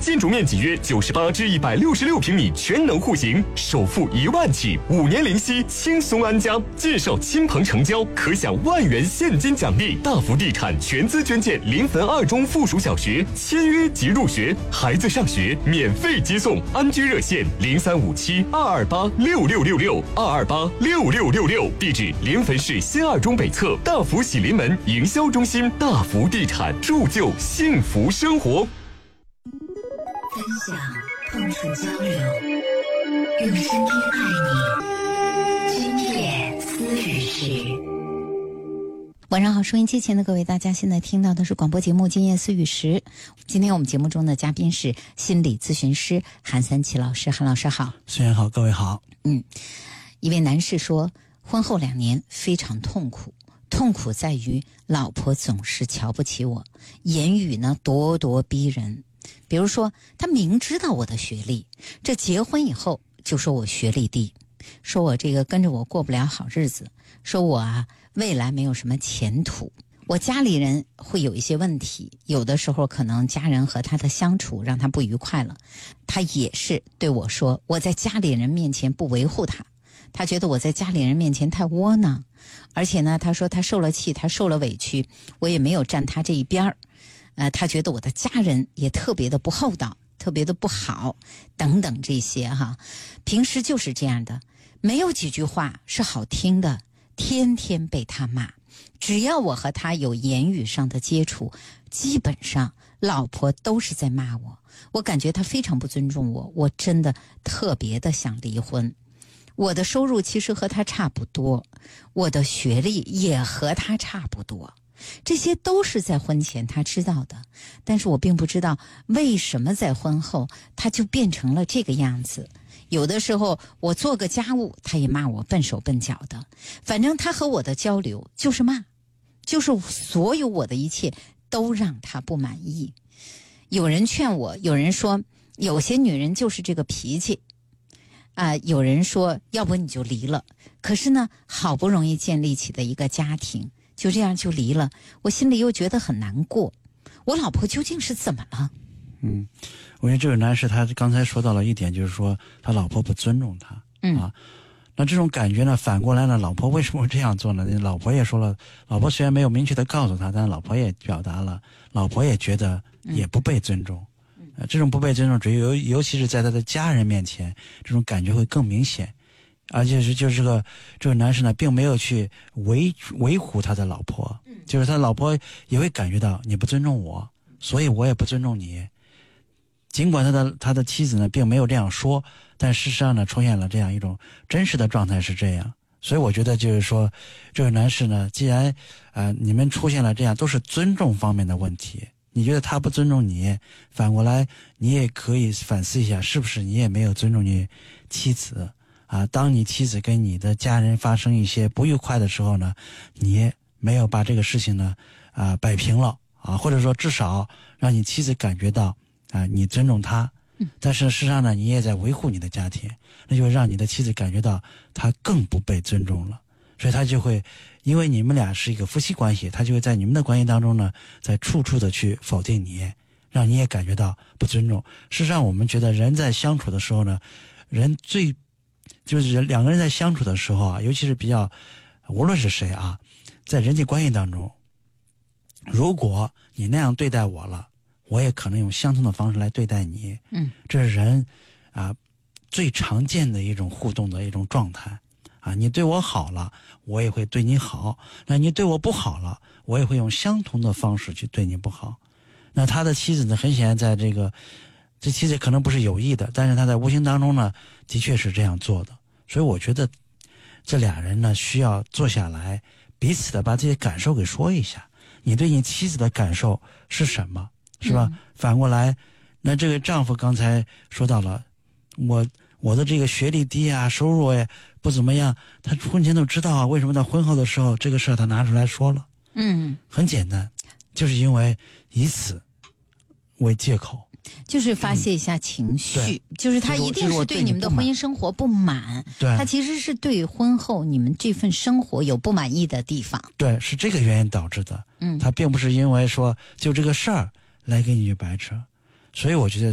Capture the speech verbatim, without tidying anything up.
建筑面积约九十八至一百六十六平米，全能户型，首付一万起，五年零息，轻松安家。介绍亲朋成交，可享万元现金奖励。大福地产全资捐建临汾二中附属小学，签约即入学，孩子上学免费接送。安居热线零三五七二二八六六六六二二八六六六六，地址临汾市新二中北侧大福喜临门营销中心。大福地产，铸就幸福生活。 分享，碰触交流，用声音爱你。今夜思雨时。 晚上好，收音机前的各位，大家现在听到的是广播节目《今夜思雨时》。今天我们节目中的嘉宾是心理咨询师韩三奇老师。韩老师好。 虽然好，各位好。 嗯，一位男士说，婚后两年非常痛苦，痛苦在于老婆总是瞧不起我，言语呢咄咄逼人。比如说，他明知道我的学历，这结婚以后就说我学历低，说我这个跟着我过不了好日子，说我啊未来没有什么前途。我家里人会有一些问题，有的时候可能家人和他的相处让他不愉快了，他也是对我说我在家里人面前不维护他，他觉得我在家里人面前太窝囊，而且呢他说他受了气，他受了委屈，我也没有站他这一边儿。呃，他觉得我的家人也特别的不厚道，特别的不好，等等这些哈，平时就是这样的，没有几句话是好听的，天天被他骂。只要我和他有言语上的接触，基本上老婆都是在骂我，我感觉他非常不尊重我，我真的特别的想离婚。我的收入其实和他差不多，我的学历也和他差不多。这些都是在婚前他知道的，但是我并不知道为什么在婚后他就变成了这个样子。有的时候我做个家务，他也骂我笨手笨脚的，反正他和我的交流就是骂，就是所有我的一切都让他不满意。有人劝我，有人说有些女人就是这个脾气啊、呃，有人说要不你就离了，可是呢好不容易建立起的一个家庭就这样就离了，我心里又觉得很难过。我老婆究竟是怎么了？ 嗯，我觉得这位男士他刚才说到了一点，就是说他老婆不尊重他。嗯啊，那这种感觉呢，反过来呢，老婆为什么会这样做呢？老婆也说了，老婆虽然没有明确的告诉他，但老婆也表达了，老婆也觉得也不被尊重。嗯呃、这种不被尊重，只有尤尤其是在他的家人面前，这种感觉会更明显。而且是就是这个这个男士呢，并没有去维维护他的老婆，就是他老婆也会感觉到你不尊重我，所以我也不尊重你。尽管他的他的妻子呢并没有这样说，但事实上呢出现了这样一种真实的状态是这样。所以我觉得就是说，这个男士呢，既然呃你们出现了这样都是尊重方面的问题，你觉得他不尊重你，反过来你也可以反思一下，是不是你也没有尊重你妻子。啊，当你妻子跟你的家人发生一些不愉快的时候呢，你没有把这个事情呢啊摆平了啊，或者说至少让你妻子感觉到啊你尊重她，但是事实上呢，你也在维护你的家庭，那就让你的妻子感觉到她更不被尊重了，所以她就会因为你们俩是一个夫妻关系，她就会在你们的关系当中呢，在处处的去否定你，让你也感觉到不尊重。事实上，我们觉得人在相处的时候呢，人最就是两个人在相处的时候啊，尤其是比较无论是谁啊，在人际关系当中，如果你那样对待我了，我也可能用相同的方式来对待你。嗯，这是人啊最常见的一种互动的一种状态啊。你对我好了，我也会对你好；那你对我不好了，我也会用相同的方式去对你不好。那他的妻子呢，很显然在这个。这其实可能不是有意的，但是他在无形当中呢，的确是这样做的。所以我觉得这俩人呢，需要坐下来，彼此的把这些感受给说一下。你对你妻子的感受是什么，是吧？嗯、反过来，那这个丈夫刚才说到了，我我的这个学历低啊，收入也不怎么样，他婚前都知道啊，为什么到婚后的时候这个事儿他拿出来说了？嗯，很简单，就是因为以此为借口。 就是发泄一下情绪、嗯、就是他一定是对你们的婚姻生活不满， 对， 他其实是对婚后你们这份生活有不满意的地方， 对，是这个原因导致的。嗯，他并不是因为说就这个事儿来给你去白扯，所以我觉得